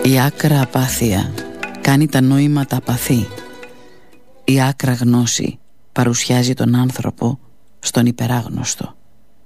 Η άκρα απάθεια κάνει τα νοήματα απαθή. Η άκρα γνώση παρουσιάζει τον άνθρωπο στον υπεράγνωστο.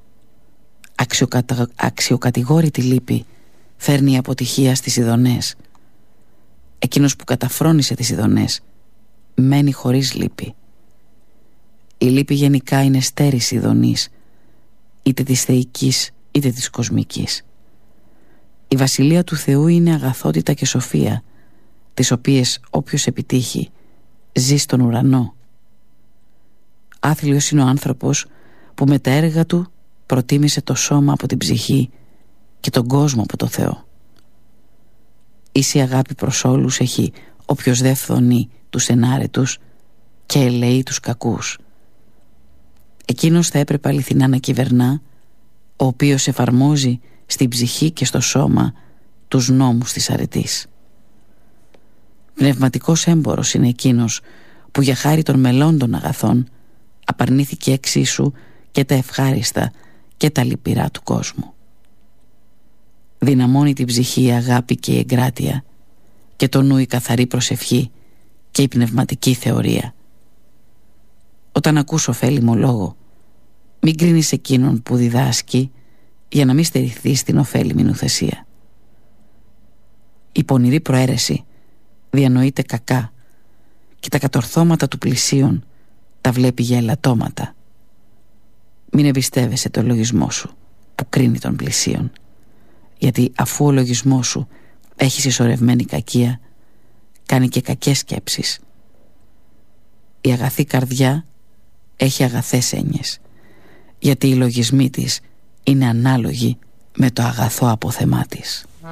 Αξιοκατηγόρητη λύπη φέρνει η αποτυχία στις ειδονές. Εκείνος που καταφρόνησε τις ειδονές μένει χωρίς λύπη. Η λύπη γενικά είναι στέρηση ειδονής, είτε της θεϊκής είτε της κοσμικής. Η βασιλεία του Θεού είναι αγαθότητα και σοφία, τις οποίες όποιος επιτύχει ζει στον ουρανό. Άθλιος είναι ο άνθρωπος που με τα έργα του προτίμησε το σώμα από την ψυχή και τον κόσμο από το Θεό. Ίση αγάπη προς όλους έχει όποιος δε φθονεί τους ενάρετους και ελεεί τους κακούς. Εκείνος θα έπρεπε αληθινά να κυβερνά, ο οποίος εφαρμόζει στην ψυχή και στο σώμα τους νόμους της αρετής. Πνευματικός έμπορος είναι εκείνος που για χάρη των μελών αγαθών απαρνήθηκε εξίσου και τα ευχάριστα και τα λυπηρά του κόσμου. Δυναμώνει την ψυχή η αγάπη και η εγκράτεια και το νου η καθαρή προσευχή και η πνευματική θεωρία. Όταν ακούς ωφέλιμο λόγο, μην κρίνεις εκείνον που διδάσκει για να μην στερηθείς την ωφέλιμη νουθεσία. Η πονηρή προαίρεση διανοείται κακά και τα κατορθώματα του πλησίον τα βλέπει για ελαττώματα. Μην εμπιστεύεσαι το λογισμό σου που κρίνει τον πλησίον, γιατί αφού ο λογισμός σου έχει συσσωρευμένη κακία, κάνει και κακές σκέψεις. Η αγαθή καρδιά έχει αγαθές έννοιες, γιατί οι λογισμοί της είναι ανάλογοι με το αγαθό αποθεμά της.